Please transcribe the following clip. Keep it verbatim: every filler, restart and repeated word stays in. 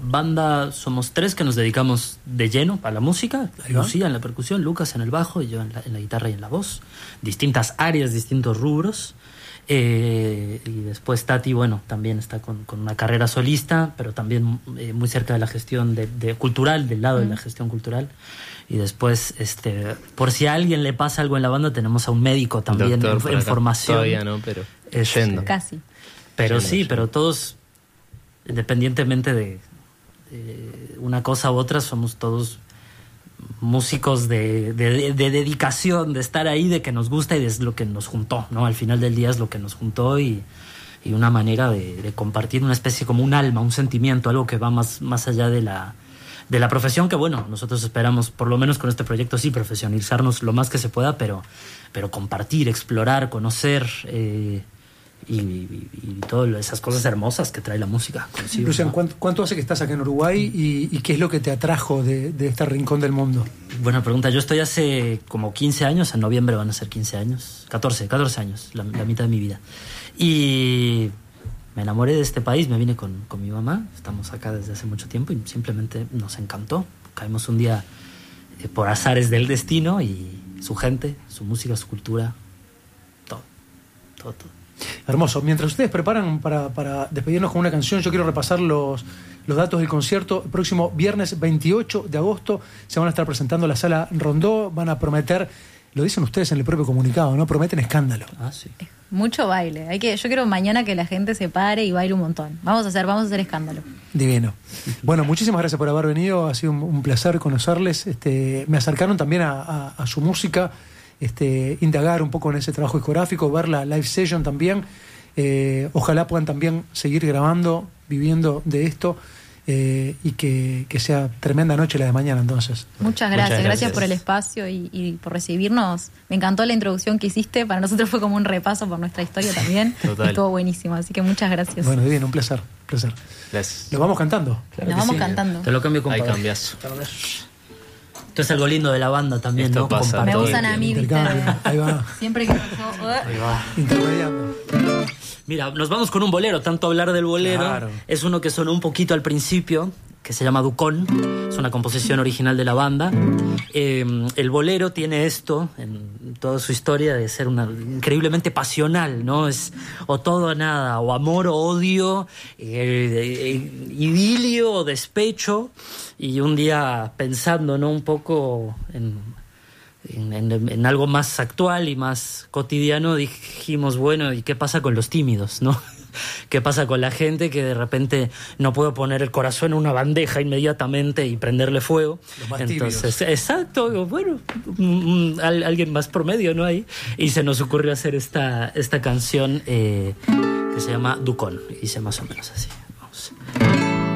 banda somos tres que nos dedicamos de lleno a la música. Lucía en la percusión, Lucas en el bajo y yo en la, en la guitarra y en la voz. Distintas áreas, distintos rubros. Eh, y después Tati, bueno, también está con, con una carrera solista, pero también eh, muy cerca de la gestión de, de cultural, del lado mm. de la gestión cultural. Y después, este, por si a alguien le pasa algo en la banda, tenemos a un médico también Doctor, en, en formación. Todavía no, pero este, yendo. Casi. Pero yendo, sí, yendo. pero todos, independientemente de eh, una cosa u otra, somos todos músicos de, de, de dedicación, de estar ahí, de que nos gusta y es lo que nos juntó, ¿no? Al final del día es lo que nos juntó y, y una manera de, de compartir una especie como un alma, un sentimiento, algo que va más, más allá de la, de la profesión, que bueno, nosotros esperamos, por lo menos con este proyecto sí, profesionalizarnos lo más que se pueda, pero, pero compartir, explorar, conocer... Eh, Y, y, y todas esas cosas hermosas que trae la música consigo, Lucian, ¿no? ¿cuánto, ¿cuánto hace que estás acá en Uruguay y, y qué es lo que te atrajo de, de este rincón del mundo? Buena pregunta. Yo estoy hace como quince años, en noviembre van a ser quince años, catorce, catorce años, la, la mitad de mi vida. Y me enamoré de este país, me vine con, con mi mamá, estamos acá desde hace mucho tiempo y simplemente nos encantó. Caímos un día eh, por azares del destino y su gente, su música, su cultura, todo, todo, todo. Hermoso. Mientras ustedes preparan para, para despedirnos con una canción, yo quiero repasar los, los datos del concierto. El próximo viernes veintiocho de agosto se van a estar presentando en la Sala Rondó. Van a prometer, lo dicen ustedes en el propio comunicado, ¿no? Prometen escándalo. Ah, sí. Mucho baile. Hay que, yo quiero mañana que la gente se pare y baile un montón. Vamos a hacer, vamos a hacer escándalo. Divino. Bueno, muchísimas gracias por haber venido. Ha sido un, un placer conocerles. Este, me acercaron también a, a, a su música. Este, indagar un poco en ese trabajo discográfico, ver la live session también. Eh, ojalá puedan también seguir grabando, viviendo de esto eh, y que, que sea tremenda noche la de mañana entonces. Muchas gracias, Muchas gracias. gracias por el espacio y, y por recibirnos. Me encantó la introducción que hiciste, para nosotros fue como un repaso por nuestra historia también. Total. Estuvo buenísimo, así que muchas gracias. Bueno, bien, un placer, un placer. Gracias. Lo vamos cantando. Claro Nos que vamos sí. cantando. Te lo cambio con Hay padre. cambiazo. Esto es algo lindo de la banda también, Esto ¿no? pasa Compartir. Me todo usan el a mí, viste. Intercambio. Ahí va, Siempre que yo... Ahí va. intermediando. Mira, nos vamos con un bolero, tanto hablar del bolero. Claro. Es uno que sonó un poquito al principio, que se llama Ducón, es una composición original de la banda. Eh, el bolero tiene esto, en toda su historia, de ser una, increíblemente pasional, ¿no? Es o todo o nada, o amor o odio, eh, eh, idilio o despecho. Y un día pensando, ¿no? Un poco en... En, en, en algo más actual y más cotidiano, dijimos, bueno, ¿y qué pasa con los tímidos, no? ¿Qué pasa con la gente que de repente no puede poner el corazón en una bandeja inmediatamente y prenderle fuego? Los más Entonces, tibios. exacto, bueno, un, un, alguien más promedio, ¿no? Ahí. Y se nos ocurrió hacer esta, esta canción eh, que se llama Ducón, y dice más o menos así.